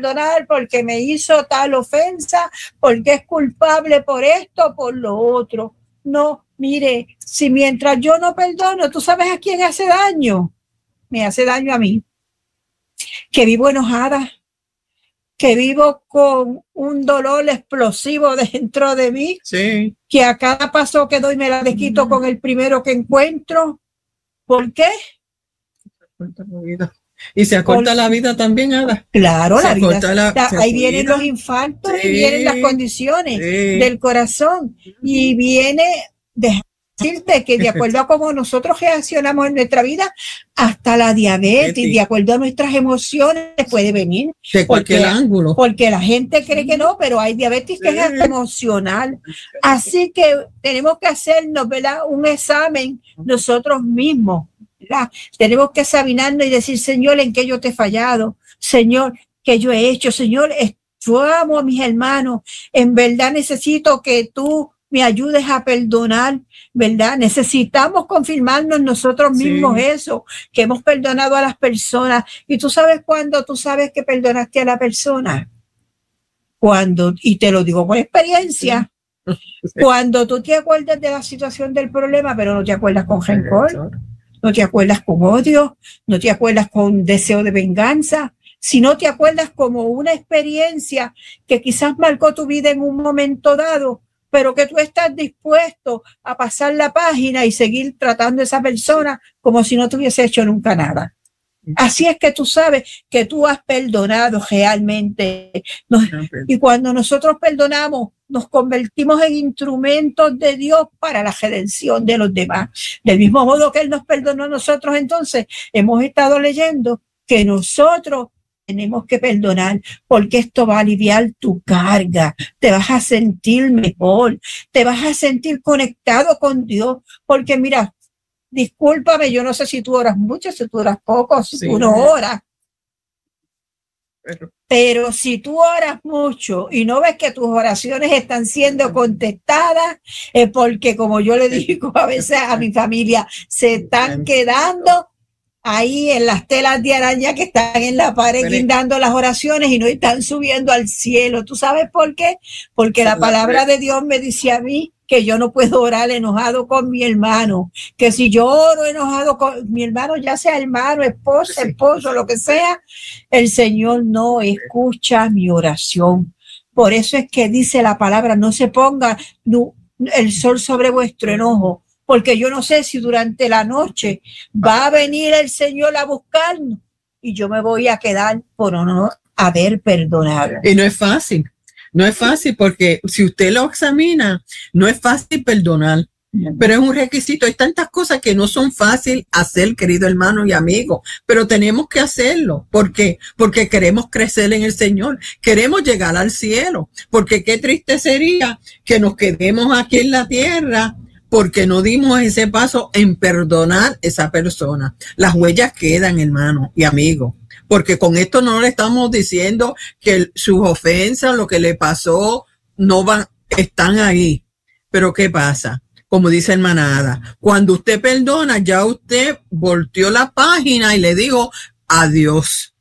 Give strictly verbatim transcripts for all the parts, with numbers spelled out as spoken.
perdonar porque me hizo tal ofensa, porque es culpable por esto, por lo otro. No, mire, si mientras yo no perdono, ¿tú sabes a quién hace daño? Me hace daño a mí, que vivo enojada, que vivo con un dolor explosivo dentro de mí, sí. que a cada paso que doy me la desquito mm. con el primero que encuentro. ¿Por qué? Y se acorta Por, la vida también, Ada. Claro, se la vida. La, la, ahí vienen los infartos sí, y vienen las condiciones sí. del corazón. Y viene de decirte que de acuerdo a cómo nosotros reaccionamos en nuestra vida, hasta la diabetes, de acuerdo a nuestras emociones, puede venir. De cualquier porque, ángulo. Porque la gente cree que no, pero hay diabetes que sí. es emocional. Así que tenemos que hacernos, ¿verdad?, un examen nosotros mismos. ¿verdad? Tenemos que examinarnos y decir, Señor, ¿en qué yo te he fallado? Señor, ¿qué yo he hecho? Señor, yo amo a mis hermanos. En verdad necesito que tú me ayudes a perdonar, ¿verdad? Necesitamos confirmarnos nosotros mismos sí. eso, que hemos perdonado a las personas. Y tú sabes cuándo tú sabes que perdonaste a la persona. Cuando, y te lo digo por experiencia, sí. Sí. cuando tú te acuerdas de la situación del problema, pero no te acuerdas con rencor, no te acuerdas con odio, no te acuerdas con deseo de venganza, sino te acuerdas como una experiencia que quizás marcó tu vida en un momento dado, pero que tú estás dispuesto a pasar la página y seguir tratando a esa persona como si no te hubiese hecho nunca nada. Así es que tú sabes que tú has perdonado realmente. Nos, y cuando nosotros perdonamos, nos convertimos en instrumentos de Dios para la redención de los demás. Del mismo modo que Él nos perdonó a nosotros, entonces hemos estado leyendo que nosotros tenemos que perdonar porque esto va a aliviar tu carga, te vas a sentir mejor, te vas a sentir conectado con Dios, porque mira, discúlpame, yo no sé si tú oras mucho, si tú oras poco, si sí. tú no oras, pero. pero si tú oras mucho y no ves que tus oraciones están siendo contestadas, es porque, como yo le digo a veces a mi familia, se están quedando ahí en las telas de araña que están en la pared guindando las oraciones y no están subiendo al cielo. ¿Tú sabes por qué? Porque la palabra de Dios me dice a mí que yo no puedo orar enojado con mi hermano, que si yo oro enojado con mi hermano, ya sea hermano, esposa, esposo, lo que sea, el Señor no escucha mi oración. Por eso es que dice la palabra, no se ponga el sol sobre vuestro enojo, porque yo no sé si durante la noche va a venir el Señor a buscarnos y yo me voy a quedar por no haber perdonado. Y no es fácil, no es fácil porque si usted lo examina, no es fácil perdonar, pero es un requisito. Hay tantas cosas que no son fáciles hacer, querido hermano y amigo, pero tenemos que hacerlo. ¿Por qué? Porque queremos crecer en el Señor, queremos llegar al cielo, porque qué triste sería que nos quedemos aquí en la tierra porque no dimos ese paso en perdonar a esa persona. Las huellas quedan, hermano y amigo, porque con esto no le estamos diciendo que sus ofensas, lo que le pasó, no van, están ahí. Pero ¿qué pasa? Como dice hermana Ada, cuando usted perdona, ya usted volteó la página y le dijo adiós.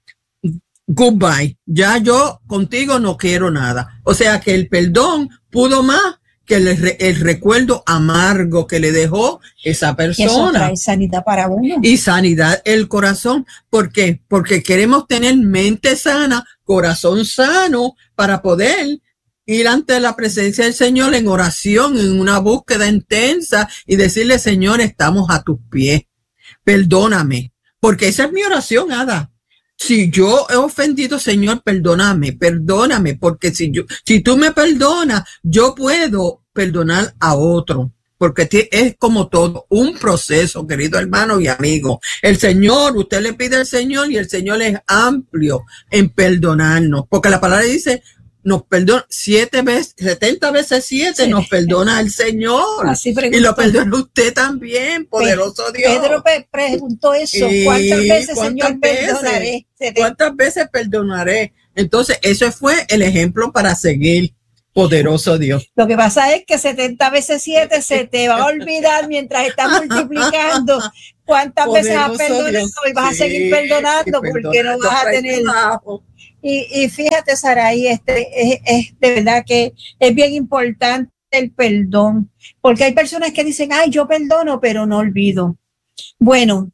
Goodbye. Ya yo contigo no quiero nada. O sea que el perdón pudo más que el, el recuerdo amargo que le dejó esa persona. Y eso trae sanidad para uno. Y sanidad el corazón. ¿Por qué? Porque queremos tener mente sana, corazón sano, para poder ir ante la presencia del Señor en oración, en una búsqueda intensa y decirle, Señor, estamos a tus pies. Perdóname. Porque esa es mi oración, Ada. Si yo he ofendido, Señor, perdóname, perdóname, porque si yo, si tú me perdonas, yo puedo perdonar a otro, porque es como todo un proceso, querido hermano y amigo. El Señor, usted le pide al Señor y el Señor es amplio en perdonarnos, porque la palabra dice, nos perdona siete veces, setenta veces siete, sí. Nos perdona el Señor. Así y lo perdona usted también, poderoso Pe- Dios. Pedro pe- preguntó eso, ¿cuántas veces, ¿cuántas Señor, veces, perdonaré? ¿Cuántas veces perdonaré? Entonces, eso fue el ejemplo para seguir, poderoso Dios. Lo que pasa es que setenta veces siete se te va a olvidar mientras estás multiplicando cuántas poderoso veces has perdonado Dios. Y vas sí, a seguir perdonando porque no vas a tener... Trabajo. Y, y fíjate, Saray, este, es, es de verdad que es bien importante el perdón, porque hay personas que dicen, ay, yo perdono, pero no olvido. Bueno,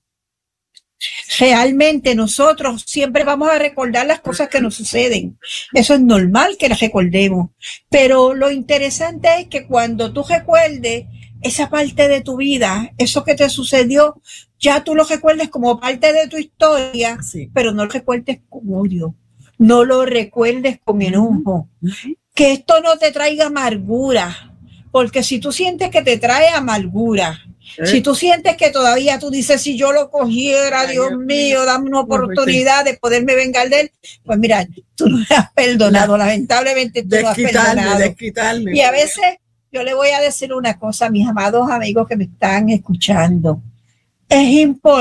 realmente nosotros siempre vamos a recordar las cosas que nos suceden. Eso es normal que las recordemos. Pero lo interesante es que cuando tú recuerdes esa parte de tu vida, eso que te sucedió, ya tú lo recuerdes como parte de tu historia, sí. Pero no lo recuerdes con odio. No lo recuerdes con enojo. Que esto no te traiga amargura. Porque si tú sientes que te trae amargura, ¿Eh? Si tú sientes que todavía tú dices, si yo lo cogiera, Ay, Dios mío, dame una oportunidad de poderme vengar de él, pues mira, tú no has perdonado, la, lamentablemente tú no has perdonado. Desquitarme, y a veces yo le voy a decir una cosa a mis amados amigos que me están escuchando. Es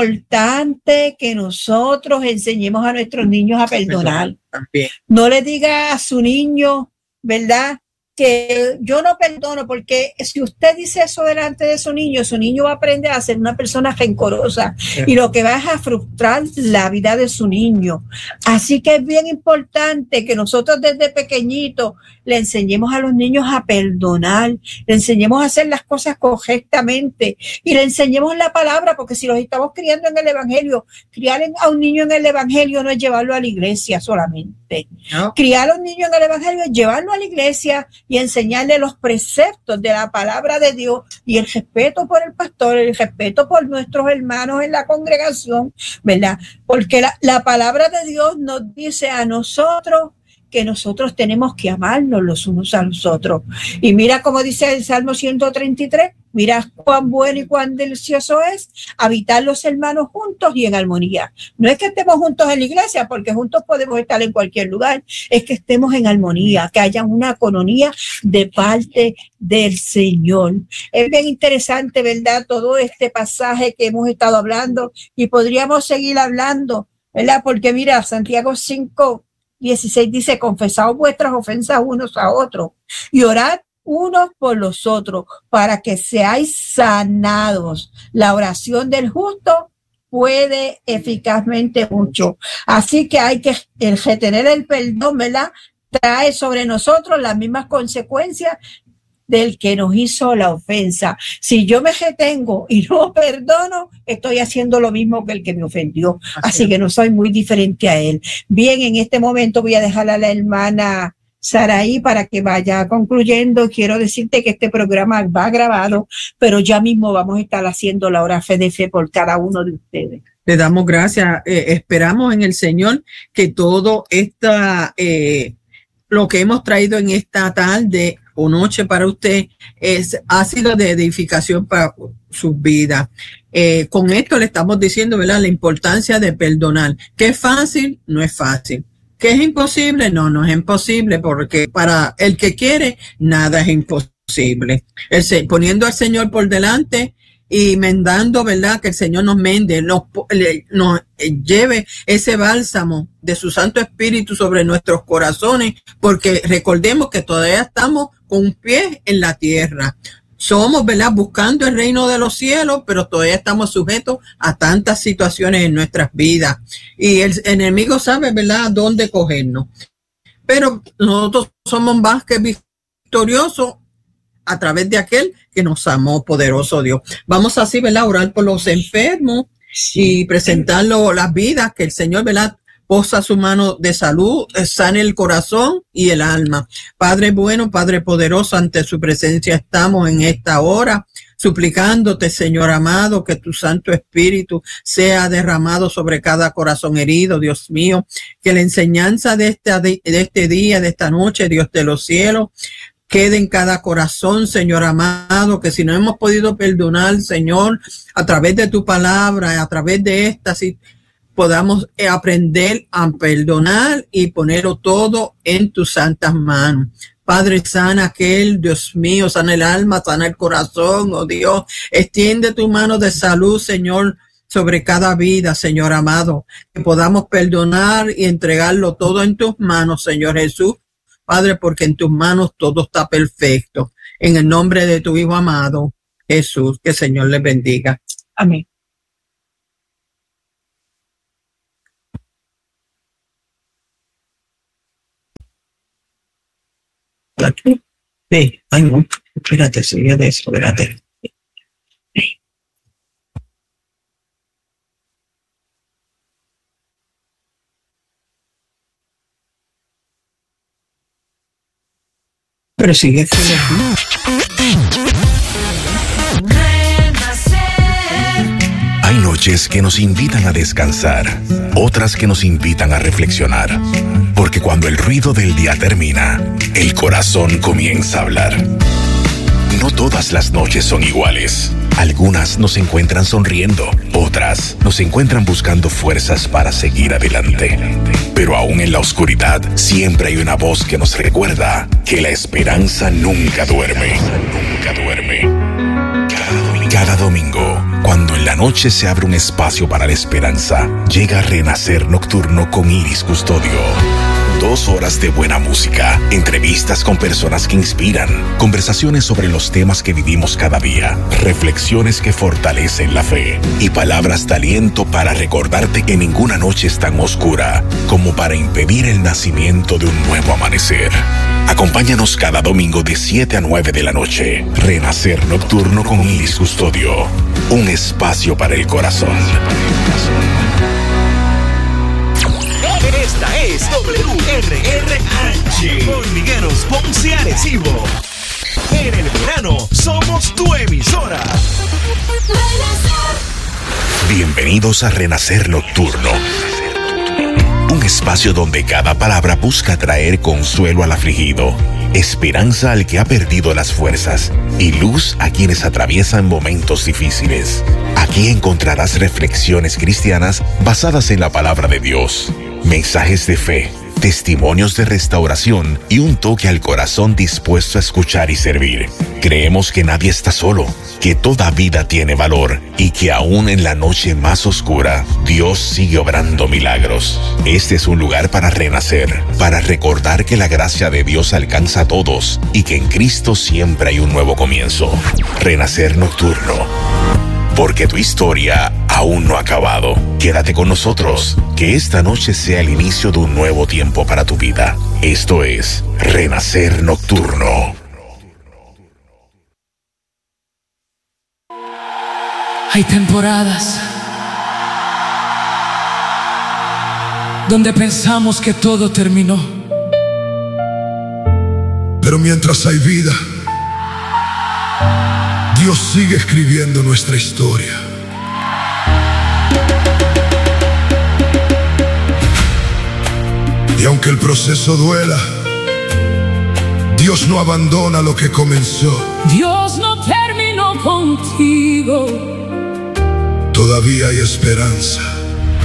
importante que nosotros enseñemos a nuestros niños a perdonar. No le diga a su niño, ¿verdad?, que yo no perdono, porque si usted dice eso delante de su niño, su niño va a aprender a ser una persona rencorosa y lo que va es a frustrar la vida de su niño. Así que es bien importante que nosotros desde pequeñitos le enseñemos a los niños a perdonar, le enseñemos a hacer las cosas correctamente y le enseñemos la palabra, porque si los estamos criando en el evangelio, criar a un niño en el evangelio no es llevarlo a la iglesia solamente. No. Criar a un niño en el evangelio es llevarlo a la iglesia y enseñarle los preceptos de la palabra de Dios y el respeto por el pastor, el respeto por nuestros hermanos en la congregación, ¿verdad? Porque la, la palabra de Dios nos dice a nosotros que nosotros tenemos que amarnos los unos a los otros. Y mira como dice el Salmo ciento treinta y tres, mira cuán bueno y cuán delicioso es habitar los hermanos juntos y en armonía. No es que estemos juntos en la iglesia, porque juntos podemos estar en cualquier lugar, es que estemos en armonía, que haya una coronía de parte del Señor. Es bien interesante, ¿verdad?, todo este pasaje que hemos estado hablando y podríamos seguir hablando, ¿verdad? Porque mira, Santiago cinco dieciséis dice, confesaos vuestras ofensas unos a otros y orad unos por los otros para que seáis sanados. La oración del justo puede eficazmente mucho. Así que hay que el retener el perdón, ¿verdad?, trae sobre nosotros las mismas consecuencias del que nos hizo la ofensa. Si yo me retengo y no perdono, estoy haciendo lo mismo que el que me ofendió. Así, Así que no soy muy diferente a él. Bien, en este momento voy a dejar a la hermana Saray para que vaya concluyendo. Quiero decirte que este programa va grabado, pero ya mismo vamos a estar haciendo la hora fe de fe por cada uno de ustedes. Le damos gracias. Eh, esperamos en el Señor que todo esta, eh, lo que hemos traído en esta tarde o noche para usted es, ha sido de edificación para su vida. Eh, con esto le estamos diciendo, ¿verdad?, la importancia de perdonar. ¿Que es fácil? No es fácil. ¿Que es imposible? No, no es imposible, porque para el que quiere, nada es imposible. El, poniendo al Señor por delante y mendando, ¿verdad?, que el Señor nos mende, nos, nos lleve ese bálsamo de su Santo Espíritu sobre nuestros corazones, porque recordemos que todavía estamos con un pie en la tierra. Somos, ¿verdad?, buscando el reino de los cielos, pero todavía estamos sujetos a tantas situaciones en nuestras vidas. Y el enemigo sabe, ¿verdad?, dónde cogernos. Pero nosotros somos más que victoriosos a través de aquel que nos amó, poderoso Dios. Vamos así, ¿verdad?, a orar por los enfermos, sí, y presentarlo las vidas, que el Señor, ¿verdad?, posa su mano de salud, sane el corazón y el alma. Padre bueno, Padre poderoso, ante su presencia estamos en esta hora, suplicándote, Señor amado, que tu Santo Espíritu sea derramado sobre cada corazón herido, Dios mío, que la enseñanza de este, de este día, de esta noche, Dios de los cielos, quede en cada corazón, Señor amado, que si no hemos podido perdonar, Señor, a través de tu palabra, a través de esta, si podamos aprender a perdonar y ponerlo todo en tus santas manos. Padre, sana aquel, Dios mío, sana el alma, sana el corazón, oh Dios, extiende tu mano de salud, Señor, sobre cada vida, Señor amado, que podamos perdonar y entregarlo todo en tus manos, Señor Jesús, Padre, porque en tus manos todo está perfecto. En el nombre de tu Hijo amado, Jesús, que el Señor les bendiga. Amén. Sí, ay no, espérate, sigue de eso, espérate. Pero sigue, sigue. Hay noches que nos invitan a descansar, otras que nos invitan a reflexionar, porque cuando el ruido del día termina, el corazón comienza a hablar. No todas las noches son iguales. Algunas nos encuentran sonriendo, otras nos encuentran buscando fuerzas para seguir adelante. Pero aún en la oscuridad, siempre hay una voz que nos recuerda que la esperanza nunca duerme. Nunca duerme. Cada domingo, cuando en la noche se abre un espacio para la esperanza, llega Renacer Nocturno con Iris Custodio. Dos horas de buena música, entrevistas con personas que inspiran, conversaciones sobre los temas que vivimos cada día, reflexiones que fortalecen la fe y palabras de aliento para recordarte que ninguna noche es tan oscura como para impedir el nacimiento de un nuevo amanecer. Acompáñanos cada domingo de siete a nueve de la noche. Renacer Nocturno con Iris Custodio. Un espacio para el corazón. Esta es W R R H, Hormigueros Ponce Arecibo. En el verano somos tu emisora. Bienvenidos a Renacer Nocturno. Un espacio donde cada palabra busca traer consuelo al afligido, esperanza al que ha perdido las fuerzas y luz a quienes atraviesan momentos difíciles. Aquí encontrarás reflexiones cristianas basadas en la palabra de Dios, mensajes de fe, testimonios de restauración y un toque al corazón dispuesto a escuchar y servir. Creemos que nadie está solo, que toda vida tiene valor y que aún en la noche más oscura, Dios sigue obrando milagros. Este es un lugar para renacer, para recordar que la gracia de Dios alcanza a todos y que en Cristo siempre hay un nuevo comienzo. Renacer Nocturno. Porque tu historia aún no ha acabado. Quédate con nosotros, que esta noche sea el inicio de un nuevo tiempo para tu vida. Esto es Renacer Nocturno. Hay temporadas donde pensamos que todo terminó. Pero mientras hay vida, Dios sigue escribiendo nuestra historia. Y aunque el proceso duela, Dios no abandona lo que comenzó. Dios no terminó contigo. Todavía hay esperanza.